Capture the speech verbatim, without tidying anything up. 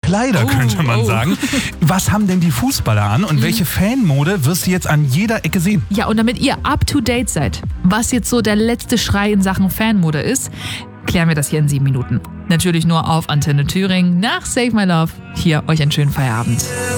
Kleider, Oh, könnte man oh. sagen. Was haben denn die Fußballer an und welche Fanmode wirst du jetzt an jeder Ecke sehen? Ja, und damit ihr up to date seid, was jetzt so der letzte Schrei in Sachen Fanmode ist, klären wir das hier in sieben Minuten. Natürlich nur auf Antenne Thüringen nach Save My Love. Hier euch einen schönen Feierabend.